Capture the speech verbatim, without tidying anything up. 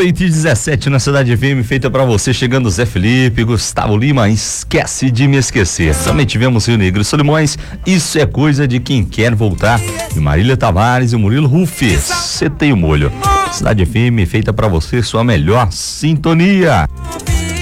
Meia-noite e dezessete na Cidade F M, feita pra você, chegando Zé Felipe, Gustavo Lima, Esquece de Me Esquecer. Também tivemos Rio Negro Solimões, Isso é Coisa de Quem Quer Voltar, e Marília Tavares e o Murilo Rufes, Cê Tem o Molho. Cidade F M, feita pra você, sua melhor sintonia.